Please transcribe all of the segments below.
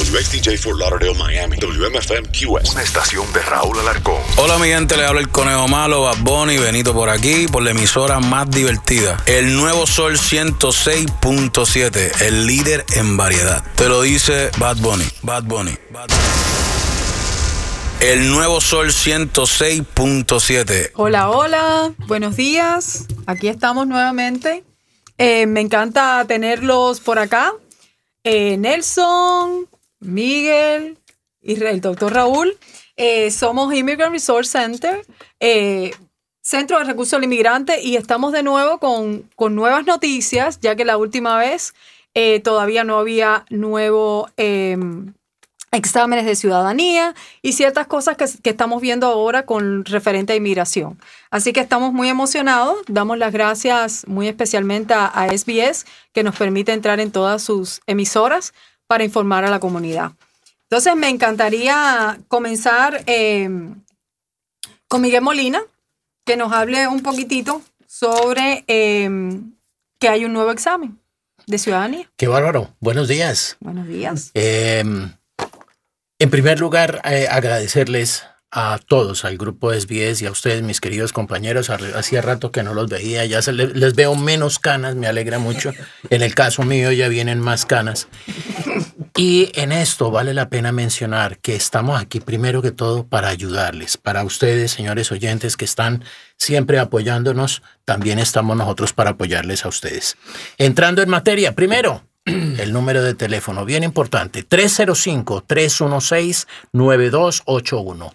WXDJ Fort Lauderdale, Miami. WMFM QS. Una estación de Raúl Alarcón. Hola mi gente, le habla el Conejo Malo, Bad Bunny, Benito por aquí, por la emisora más divertida. El Nuevo Sol 106.7, el líder en variedad. Te lo dice Bad Bunny, Bad Bunny, Bad Bunny. El Nuevo Sol 106.7. Hola, hola, buenos días. Aquí estamos nuevamente. Me encanta tenerlos por acá. Nelson, Miguel y el doctor Raúl. Somos Immigrant Resource Center, Centro de Recursos del Inmigrante, y estamos de nuevo con nuevas noticias, ya que la última vez todavía no había nuevo exámenes de ciudadanía y ciertas cosas que estamos viendo ahora con referente a inmigración. Así que estamos muy emocionados. Damos las gracias muy especialmente a SBS, que nos permite entrar en todas sus emisoras para informar a la comunidad. Entonces, me encantaría comenzar con Miguel Molina, que nos hable un poquitito sobre que hay un nuevo examen de ciudadanía. ¡Qué bárbaro! Buenos días. Buenos días. En primer lugar, agradecerles a todos, al grupo SBS y a ustedes, mis queridos compañeros. Hacía rato que no los veía, ya les veo menos canas, me alegra mucho. En el caso mío ya vienen más canas. Y en esto vale la pena mencionar que estamos aquí primero que todo para ayudarles. Para ustedes, señores oyentes que están siempre apoyándonos, también estamos nosotros para apoyarles a ustedes. Entrando en materia, primero, el número de teléfono, bien importante, 305-316-9281.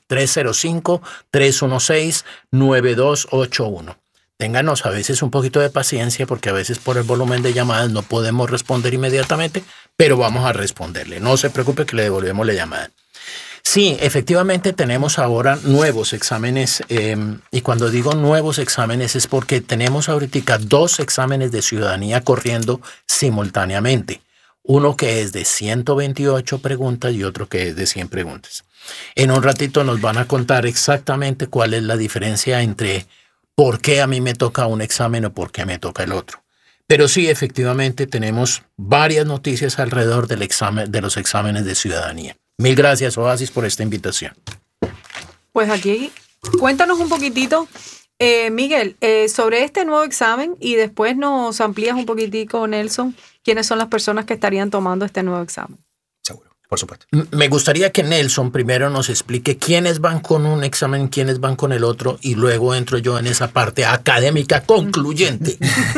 305-316-9281. Ténganos a veces un poquito de paciencia porque a veces por el volumen de llamadas no podemos responder inmediatamente, pero vamos a responderle. No se preocupe que le devolvemos la llamada. Sí, efectivamente tenemos ahora nuevos exámenes y cuando digo nuevos exámenes es porque tenemos ahorita 2 exámenes de ciudadanía corriendo simultáneamente. Uno que es de 128 preguntas y otro que es de 100 preguntas. En un ratito nos van a contar exactamente cuál es la diferencia entre por qué a mí me toca un examen o por qué me toca el otro. Pero sí, efectivamente tenemos varias noticias alrededor del examen, de los exámenes de ciudadanía. Mil gracias, Oasis, por esta invitación. Pues aquí, cuéntanos un poquitito, Miguel, sobre este nuevo examen y después nos amplías un poquitico, Nelson, quiénes son las personas que estarían tomando este nuevo examen. Seguro, por supuesto. Me gustaría que Nelson primero nos explique quiénes van con un examen, quiénes van con el otro, y luego entro yo en esa parte académica concluyente.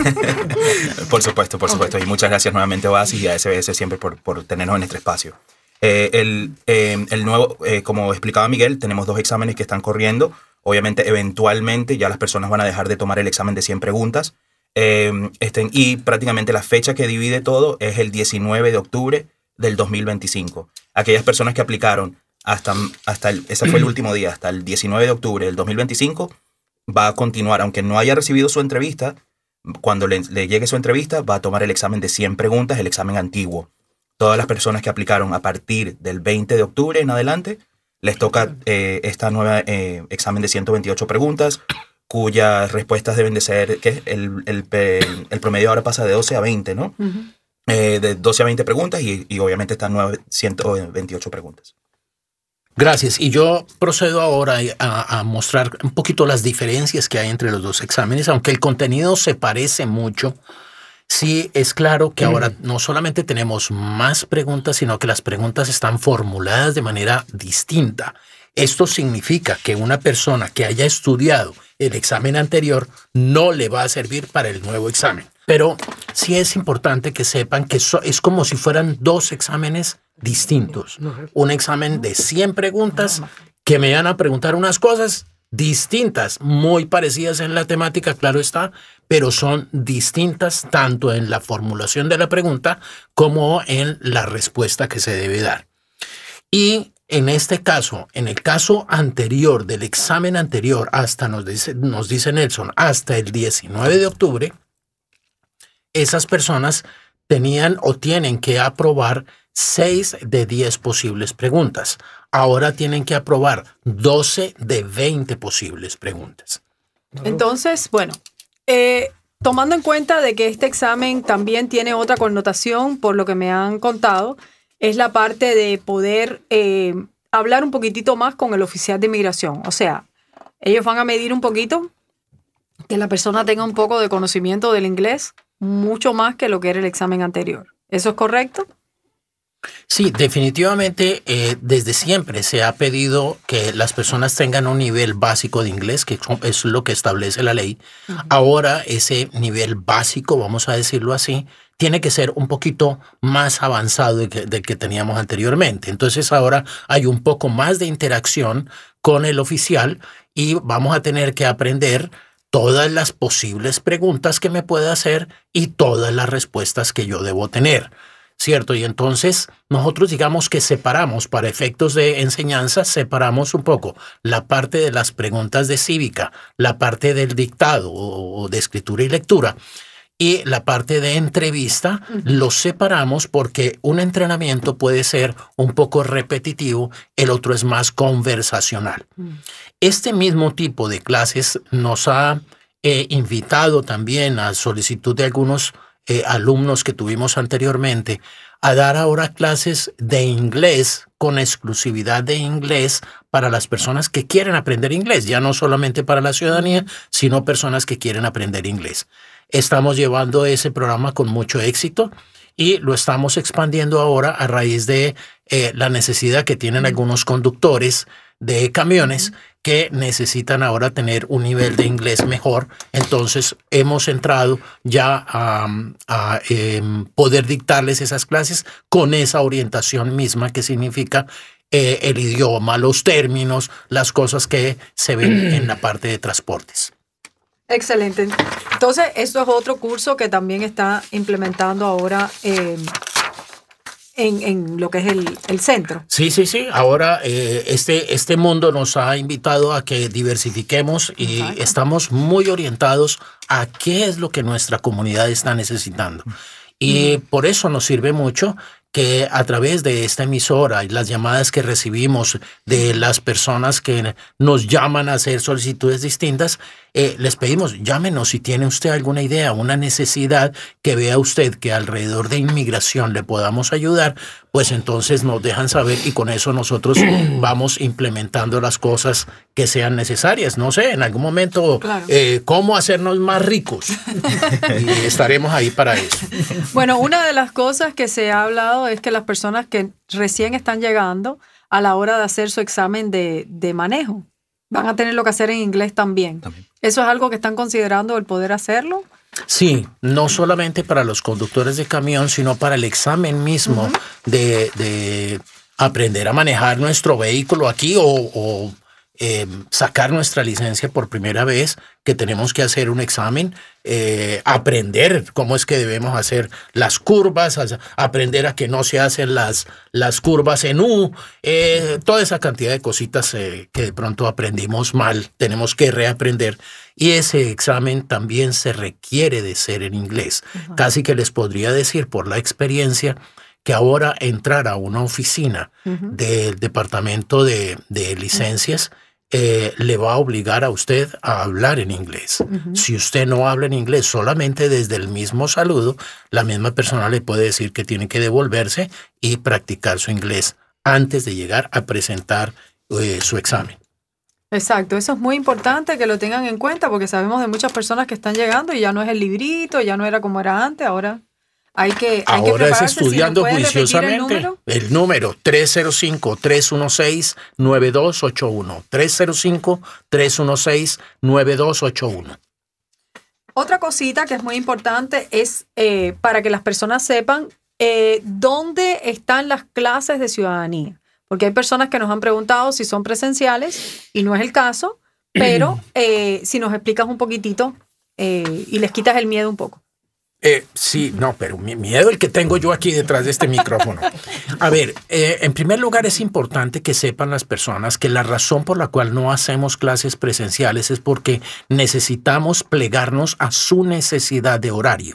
Por supuesto. Okay. Y muchas gracias nuevamente, Oasis, y a SBS siempre por tenernos en este espacio. El nuevo, como explicaba Miguel, tenemos 2 exámenes que están corriendo. Obviamente, eventualmente ya las personas van a dejar de tomar el examen de 100 preguntas. Y prácticamente la fecha que divide todo es el 19 de octubre del 2025. Aquellas personas que aplicaron ese fue el último día, hasta el 19 de octubre del 2025, va a continuar, aunque no haya recibido su entrevista, cuando le llegue su entrevista, va a tomar el examen de 100 preguntas, el examen antiguo. Todas las personas que aplicaron a partir del 20 de octubre en adelante, les toca esta nueva examen de 128 preguntas, cuyas respuestas deben de ser, que el promedio ahora pasa de 12 a 20, ¿no? Uh-huh. De 12 a 20 preguntas y obviamente están 128 preguntas. Gracias. Y yo procedo ahora a mostrar un poquito las diferencias que hay entre los 2 exámenes, aunque el contenido se parece mucho. Sí, es claro que ahora no solamente tenemos más preguntas, sino que las preguntas están formuladas de manera distinta. Esto significa que una persona que haya estudiado el examen anterior no le va a servir para el nuevo examen. Pero sí es importante que sepan que es como si fueran 2 exámenes distintos. Un examen de 100 preguntas que me van a preguntar unas cosas distintas, muy parecidas en la temática, claro está, pero son distintas tanto en la formulación de la pregunta como en la respuesta que se debe dar. Y en este caso, en el caso anterior, del examen anterior, hasta nos dice Nelson, hasta el 19 de octubre, esas personas tenían o tienen que aprobar 6 de 10 posibles preguntas. Ahora tienen que aprobar 12 de 20 posibles preguntas. Entonces, bueno, tomando en cuenta de que este examen también tiene otra connotación, por lo que me han contado, es la parte de poder hablar un poquitito más con el oficial de inmigración. O sea, ellos van a medir un poquito que la persona tenga un poco de conocimiento del inglés, mucho más que lo que era el examen anterior. ¿Eso es correcto? Sí, definitivamente desde siempre se ha pedido que las personas tengan un nivel básico de inglés, que es lo que establece la ley. Uh-huh. Ahora ese nivel básico, vamos a decirlo así, tiene que ser un poquito más avanzado del que teníamos anteriormente. Entonces ahora hay un poco más de interacción con el oficial y vamos a tener que aprender todas las posibles preguntas que me puede hacer y todas las respuestas que yo debo tener. ¿Cierto? Y entonces nosotros digamos que separamos, para efectos de enseñanza, separamos un poco la parte de las preguntas de cívica, la parte del dictado o de escritura y lectura, y la parte de entrevista. Los separamos porque un entrenamiento puede ser un poco repetitivo, el otro es más conversacional. Este mismo tipo de clases nos ha invitado también a solicitud de algunos alumnos que tuvimos anteriormente a dar ahora clases de inglés con exclusividad de inglés para las personas que quieren aprender inglés, ya no solamente para la ciudadanía, sino personas que quieren aprender inglés. Estamos llevando ese programa con mucho éxito y lo estamos expandiendo ahora a raíz de la necesidad que tienen algunos conductores de camiones que necesitan ahora tener un nivel de inglés mejor. Entonces hemos entrado ya a poder dictarles esas clases con esa orientación misma que significa el idioma, los términos, las cosas que se ven en la parte de transportes. Excelente. Entonces, esto es otro curso que también está implementando ahora en lo que es el centro. Sí. Ahora este mundo nos ha invitado a que diversifiquemos y Exacto. Estamos muy orientados a qué es lo que nuestra comunidad está necesitando. Y por eso nos sirve mucho que a través de esta emisora y las llamadas que recibimos de las personas que nos llaman a hacer solicitudes distintas, les pedimos, llámenos si tiene usted alguna idea, una necesidad que vea usted que alrededor de inmigración le podamos ayudar, pues entonces nos dejan saber y con eso nosotros vamos implementando las cosas que sean necesarias. No sé, en algún momento, claro. Cómo hacernos más ricos. Y estaremos ahí para eso. Bueno, una de las cosas que se ha hablado es que las personas que recién están llegando a la hora de hacer su examen de manejo van a tenerlo que hacer en inglés también. ¿Eso es algo que están considerando el poder hacerlo? Sí, no solamente para los conductores de camión, sino para el examen mismo de aprender a manejar nuestro vehículo aquí o sacar nuestra licencia por primera vez, que tenemos que hacer un examen, aprender cómo es que debemos hacer las curvas, aprender a que no se hacen las curvas en U, toda esa cantidad de cositas que de pronto aprendimos mal, tenemos que reaprender. Y ese examen también se requiere de ser en inglés. Casi que les podría decir por la experiencia que ahora entrar a una oficina del departamento de licencias le va a obligar a usted a hablar en inglés. Si usted no habla en inglés solamente desde el mismo saludo, la misma persona le puede decir que tiene que devolverse y practicar su inglés antes de llegar a presentar su examen. Exacto, eso es muy importante que lo tengan en cuenta porque sabemos de muchas personas que están llegando y ya no es el librito, ya no era como era antes, ahora hay que es estudiando juiciosamente. El número 305-316-9281. 305-316-9281. Otra cosita que es muy importante es para que las personas sepan dónde están las clases de ciudadanía. Porque hay personas que nos han preguntado si son presenciales y no es el caso, pero si nos explicas un poquitito y les quitas el miedo un poco. Sí, no, pero mi miedo el que tengo yo aquí detrás de este micrófono. A ver, en primer lugar es importante que sepan las personas que la razón por la cual no hacemos clases presenciales es porque necesitamos plegarnos a su necesidad de horario.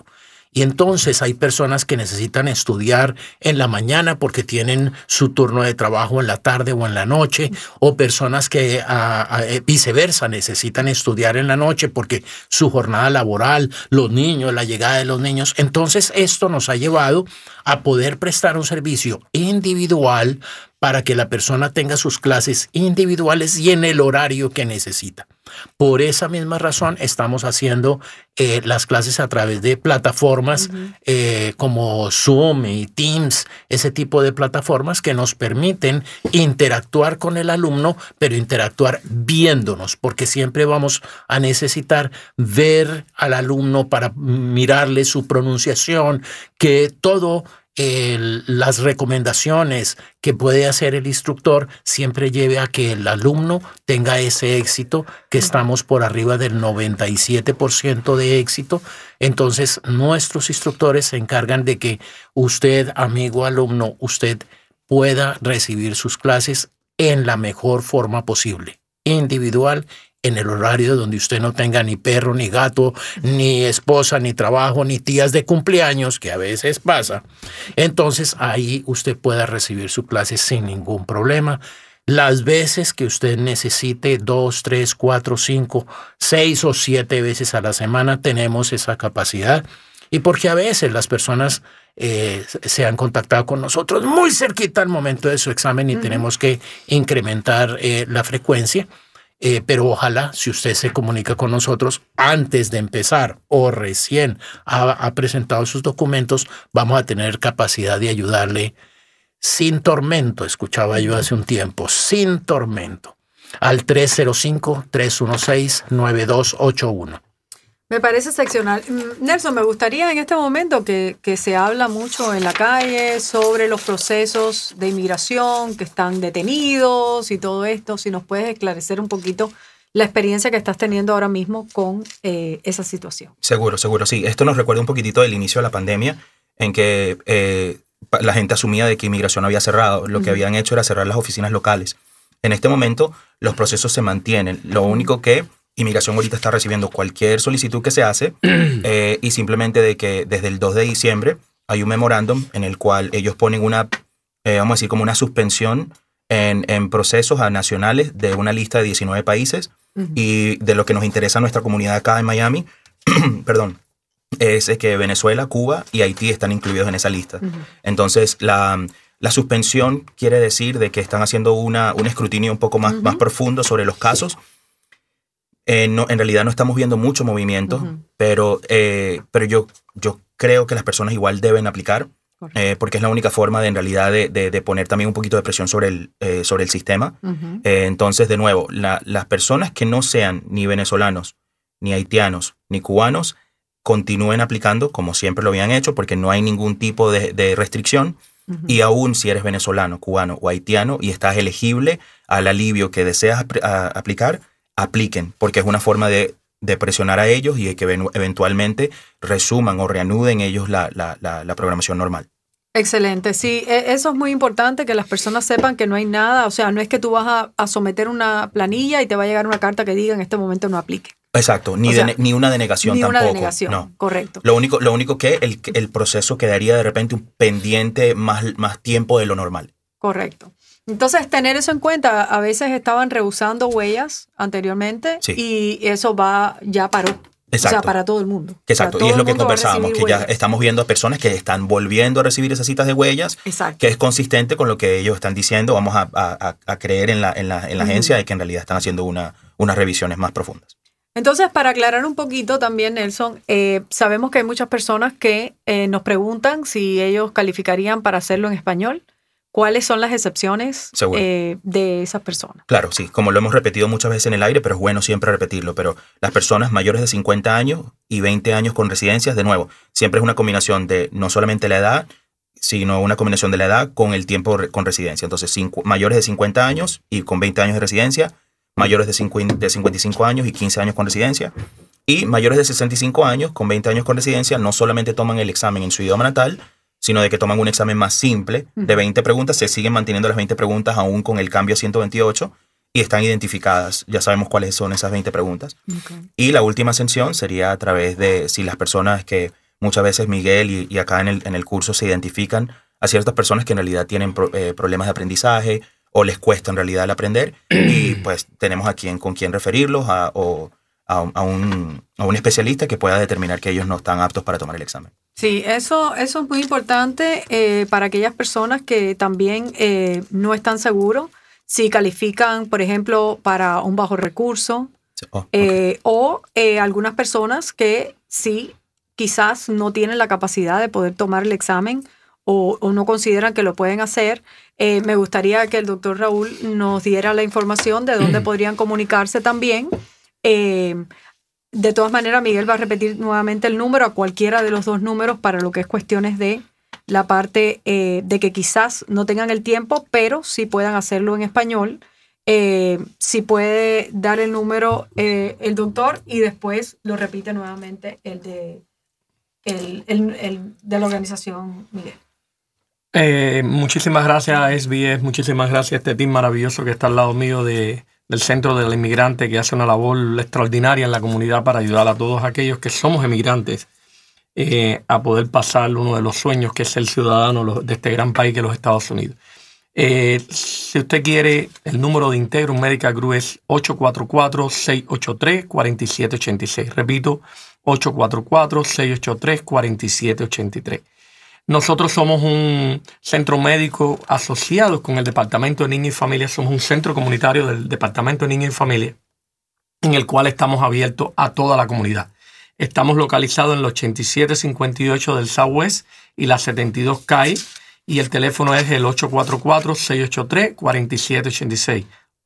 Y entonces hay personas que necesitan estudiar en la mañana porque tienen su turno de trabajo en la tarde o en la noche, o personas que viceversa necesitan estudiar en la noche porque su jornada laboral, los niños, la llegada de los niños. Entonces esto nos ha llevado a poder prestar un servicio individual para que la persona tenga sus clases individuales y en el horario que necesita. Por esa misma razón estamos haciendo las clases a través de plataformas como Zoom y Teams, ese tipo de plataformas que nos permiten interactuar con el alumno, pero interactuar viéndonos, porque siempre vamos a necesitar ver al alumno para mirarle su pronunciación, que todo las recomendaciones que puede hacer el instructor siempre lleve a que el alumno tenga ese éxito, que estamos por arriba del 97% de éxito. Entonces nuestros instructores se encargan de que usted, amigo alumno, usted pueda recibir sus clases en la mejor forma posible, individual, en el horario donde usted no tenga ni perro, ni gato, ni esposa, ni trabajo, ni tías de cumpleaños, que a veces pasa. Entonces ahí usted pueda recibir su clase sin ningún problema. Las veces que usted necesite, 2, 3, 4, 5, 6 o 7 veces a la semana, tenemos esa capacidad. Y porque a veces las personas se han contactado con nosotros muy cerquita al momento de su examen y tenemos que incrementar la frecuencia. Pero ojalá, si usted se comunica con nosotros antes de empezar o recién ha presentado sus documentos, vamos a tener capacidad de ayudarle sin tormento. Escuchaba yo hace un tiempo, sin tormento, al 305-316-9281. Me parece excepcional. Nelson, me gustaría en este momento que se habla mucho en la calle sobre los procesos de inmigración que están detenidos y todo esto. Si nos puedes esclarecer un poquito la experiencia que estás teniendo ahora mismo con esa situación. Seguro, sí. Esto nos recuerda un poquitito del inicio de la pandemia, en que la gente asumía de que inmigración había cerrado. Lo que habían hecho era cerrar las oficinas locales. En este momento, los procesos se mantienen. Lo único que Inmigración ahorita está recibiendo cualquier solicitud que se hace y simplemente de que desde el 2 de diciembre hay un memorándum en el cual ellos ponen una, vamos a decir, como una suspensión en procesos nacionales de una lista de 19 países y de lo que nos interesa a nuestra comunidad acá en Miami, perdón, es que Venezuela, Cuba y Haití están incluidos en esa lista. Entonces, la suspensión quiere decir de que están haciendo un escrutinio un poco más profundo sobre los casos. No, en realidad no estamos viendo mucho movimiento, pero yo creo que las personas igual deben aplicar, porque es la única forma en realidad de poner también un poquito de presión sobre el sistema. Entonces, de nuevo, las personas que no sean ni venezolanos, ni haitianos, ni cubanos, continúen aplicando como siempre lo habían hecho, porque no hay ningún tipo de restricción. Y aún si eres venezolano, cubano o haitiano y estás elegible al alivio que deseas aplicar, apliquen, porque es una forma de presionar a ellos y de que eventualmente resuman o reanuden ellos la programación normal. Excelente, sí, eso es muy importante, que las personas sepan que no hay nada, o sea, no es que tú vas a someter una planilla y te va a llegar una carta que diga en este momento no aplique. Exacto, ni una denegación tampoco. Ni una denegación, no. Correcto. Lo único que el proceso quedaría de repente un pendiente más tiempo de lo normal. Correcto. Entonces, tener eso en cuenta, a veces estaban rehusando huellas anteriormente y eso ya paró. Exacto. O sea, para todo el mundo. Exacto, y es lo que conversábamos, que ya estamos viendo a personas que están volviendo a recibir esas citas de huellas, que es consistente con lo que ellos están diciendo. Vamos a creer en la agencia de que en realidad están haciendo unas revisiones más profundas. Entonces, para aclarar un poquito también, Nelson, sabemos que hay muchas personas que nos preguntan si ellos calificarían para hacerlo en español. ¿Cuáles son las excepciones de esas personas? Claro, sí, como lo hemos repetido muchas veces en el aire, pero es bueno siempre repetirlo. Pero las personas mayores de 50 años y 20 años con residencias, de nuevo, siempre es una combinación de no solamente la edad, sino una combinación de la edad con el tiempo con residencia. Entonces, mayores de 50 años y con 20 años de residencia, mayores de 55 años y 15 años con residencia, y mayores de 65 años con 20 años con residencia no solamente toman el examen en su idioma natal, sino de que toman un examen más simple de 20 preguntas, se siguen manteniendo las 20 preguntas aún con el cambio a 128 y están identificadas. Ya sabemos cuáles son esas 20 preguntas. Y la última ascensión sería a través de si las personas que muchas veces Miguel y acá en el curso se identifican a ciertas personas que en realidad tienen problemas de aprendizaje o les cuesta en realidad el aprender y pues tenemos a con quién referirlos a un especialista que pueda determinar que ellos no están aptos para tomar el examen. Sí, eso es muy importante para aquellas personas que también no están seguros si califican, por ejemplo, para un bajo recurso o algunas personas que sí quizás no tienen la capacidad de poder tomar el examen o no consideran que lo pueden hacer. Me gustaría que el doctor Raúl nos diera la información de dónde podrían comunicarse también. De todas maneras, Miguel va a repetir nuevamente el número a cualquiera de los dos números para lo que es cuestiones de la parte de que quizás no tengan el tiempo, pero sí puedan hacerlo en español. Si puede dar el número el doctor y después lo repite nuevamente el de la organización, Miguel. Muchísimas gracias, SBS. Muchísimas gracias a este team maravilloso que está al lado mío del Centro del Inmigrante, que hace una labor extraordinaria en la comunidad para ayudar a todos aquellos que somos emigrantes a poder pasar uno de los sueños, que es ser ciudadano de este gran país que es los Estados Unidos. Si usted quiere, el número de Integrum Medical Group es 844-683-4786. Repito, 844-683-4783. Nosotros somos un centro médico asociado con el Departamento de Niños y Familia. Somos un centro comunitario del Departamento de Niños y Familia en el cual estamos abiertos a toda la comunidad. Estamos localizados en el 8758 del Southwest y la 72 Calle y el teléfono es el 844-683-4786.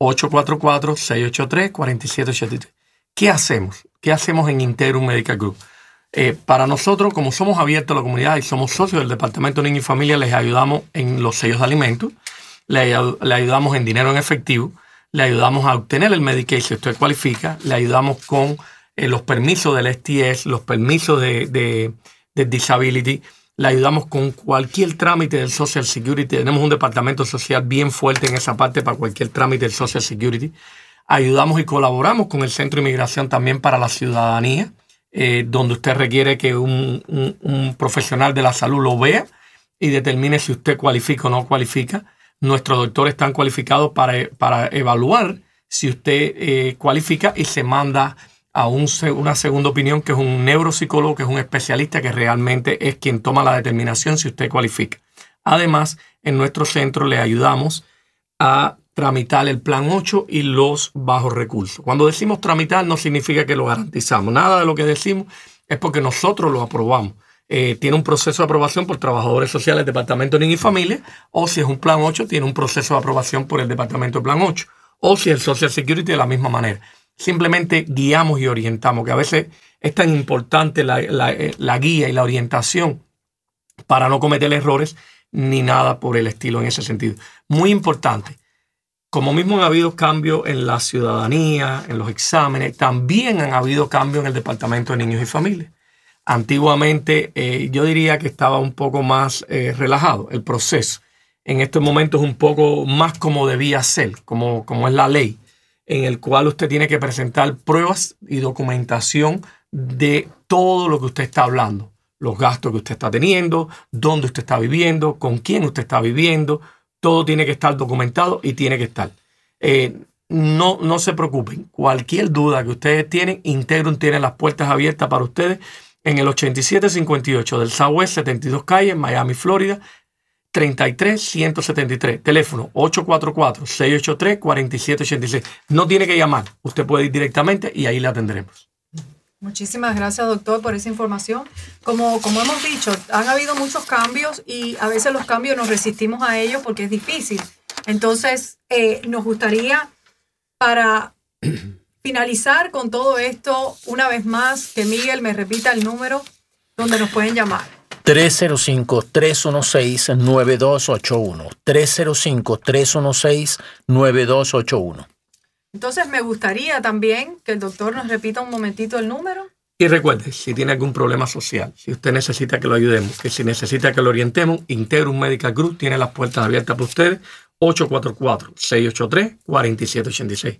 844-683-4783. ¿Qué hacemos? ¿Qué hacemos en Integrum Medical Group? Para nosotros, como somos abiertos a la comunidad y somos socios del Departamento de Niños y Familia, les ayudamos en los sellos de alimentos, le ayudamos en dinero en efectivo, le ayudamos a obtener el Medicaid si usted cualifica, le ayudamos con los permisos del STS, los permisos de Disability, le ayudamos con cualquier trámite del Social Security. Tenemos un departamento social bien fuerte en esa parte para cualquier trámite del Social Security. Ayudamos y colaboramos con el Centro de Inmigración también para la ciudadanía, donde usted requiere que un profesional de la salud lo vea y determine si usted cualifica o no cualifica. Nuestros doctores están cualificados para evaluar si usted cualifica y se manda a una segunda opinión, que es un neuropsicólogo, que es un especialista que realmente es quien toma la determinación si usted cualifica. Además, en nuestro centro le ayudamos a tramitar el Plan 8 y los bajos recursos. Cuando decimos tramitar no significa que lo garantizamos. Nada de lo que decimos es porque nosotros lo aprobamos. Tiene un proceso de aprobación por trabajadores sociales del Departamento de Niños y Familia, o si es un Plan 8, tiene un proceso de aprobación por el Departamento de Plan 8, o si es el Social Security de la misma manera. Simplemente guiamos y orientamos, que a veces es tan importante la guía y la orientación para no cometer errores ni nada por el estilo en ese sentido. Muy importante. Como mismo han habido cambios en la ciudadanía, en los exámenes, también han habido cambios en el Departamento de Niños y Familia. Antiguamente yo diría que estaba un poco más relajado el proceso. En estos momentos un poco más como debía ser, como es la ley, en el cual usted tiene que presentar pruebas y documentación de todo lo que usted está hablando. Los gastos que usted está teniendo, dónde usted está viviendo, con quién usted está viviendo. Todo tiene que estar documentado y tiene que estar. No se preocupen. Cualquier duda que ustedes tienen, Integrum tiene las puertas abiertas para ustedes en el 8758 del Southwest, 72 Calle, en Miami, Florida, 33173. Teléfono 844-683-4786. No tiene que llamar. Usted puede ir directamente y ahí la atenderemos. Muchísimas gracias, doctor, por esa información. Como hemos dicho, han habido muchos cambios y a veces los cambios nos resistimos a ellos porque es difícil. Entonces, nos gustaría, para finalizar con todo esto, una vez más, que Miguel me repita el número donde nos pueden llamar. 305-316-9281. 305-316-9281. Entonces, me gustaría también que el doctor nos repita un momentito el número. Y recuerde, si tiene algún problema social, si usted necesita que lo ayudemos, que si necesita que lo orientemos, Integrum Medical Group tiene las puertas abiertas para ustedes. 844-683-4786.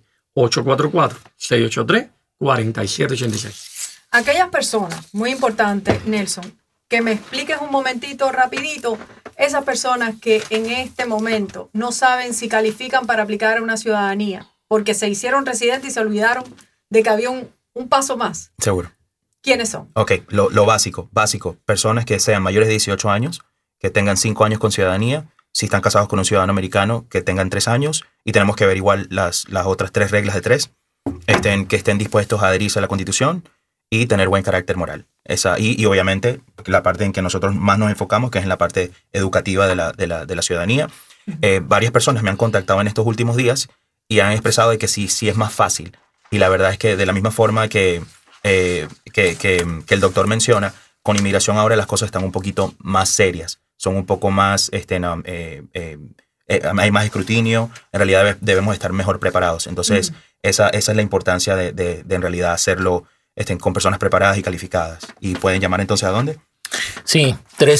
844-683-4786. Aquellas personas, muy importante, Nelson, que me expliques un momentito, rapidito, esas personas que en este momento no saben si califican para aplicar a una ciudadanía, porque se hicieron residentes y se olvidaron de que había un paso más. Seguro. ¿Quiénes son? Ok, lo básico. Personas que sean mayores de 18 años, que tengan 5 años con ciudadanía, si están casados con un ciudadano americano, que tengan 3 años, y tenemos que ver igual las otras 3 reglas de 3, que estén dispuestos a adherirse a la Constitución y tener buen carácter moral. Y obviamente la parte en que nosotros más nos enfocamos, que es en la parte educativa de la ciudadanía. Varias personas me han contactado en estos últimos días y han expresado de que sí es más fácil. Y la verdad es que de la misma forma que el doctor menciona, con inmigración ahora las cosas están un poquito más serias. Son un poco más, hay más escrutinio. En realidad debemos estar mejor preparados. Entonces, esa es la importancia de en realidad hacerlo con personas preparadas y calificadas. ¿Y pueden llamar entonces a dónde? Sí,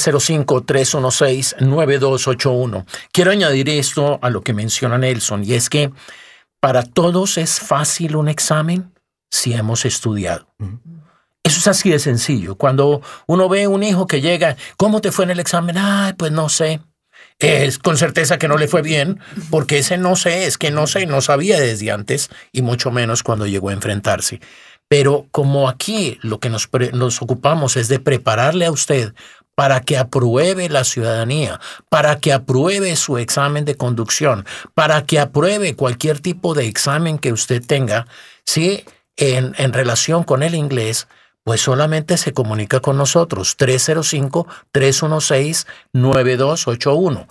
305-316-9281. Quiero añadir esto a lo que menciona Nelson, y es que para todos es fácil un examen si hemos estudiado. Eso es así de sencillo. Cuando uno ve un hijo que llega, ¿cómo te fue en el examen? Ay, pues no sé. Es con certeza que no le fue bien, porque ese no sé, es que no sé, no sabía desde antes, y mucho menos cuando llegó a enfrentarse. Pero como aquí lo que nos ocupamos es de prepararle a usted para que apruebe la ciudadanía, para que apruebe su examen de conducción, para que apruebe cualquier tipo de examen que usted tenga, ¿sí? En relación con el inglés, pues solamente se comunica con nosotros, 305-316-9281,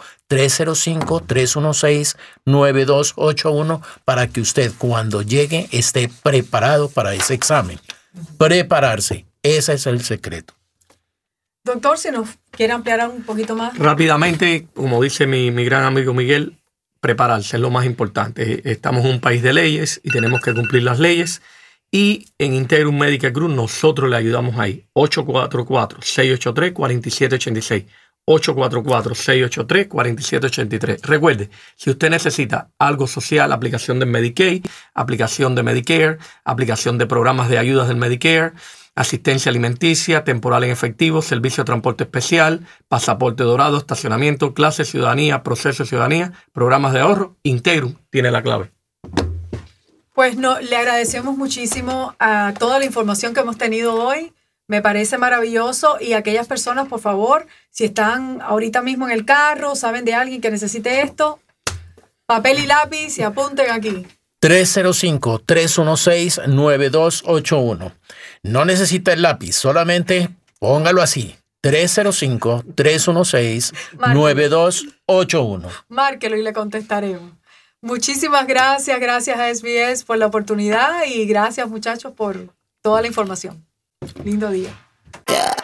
305-316-9281, para que usted cuando llegue esté preparado para ese examen. Prepararse, ese es el secreto. Doctor, si nos quiere ampliar un poquito más. Rápidamente, como dice mi gran amigo Miguel, prepararse es lo más importante. Estamos en un país de leyes y tenemos que cumplir las leyes. Y en Integrum Medical Group nosotros le ayudamos ahí. 844-683-4786. 844-683-4783. Recuerde, si usted necesita algo social, aplicación de Medicaid, aplicación de Medicare, aplicación de programas de ayudas del Medicare, asistencia alimenticia, temporal en efectivo, servicio de transporte especial, pasaporte dorado, estacionamiento, clase de ciudadanía, proceso de ciudadanía, programas de ahorro, Integrum tiene la clave. Pues le agradecemos muchísimo a toda la información que hemos tenido hoy. Me parece maravilloso. Y aquellas personas, por favor, si están ahorita mismo en el carro, saben de alguien que necesite esto, papel y lápiz y apunten aquí. 305-316-9281. No necesita el lápiz, solamente póngalo así. 305-316-9281. Márquelo y le contestaremos. Muchísimas gracias a SBS por la oportunidad y gracias, muchachos, por toda la información. Lindo día.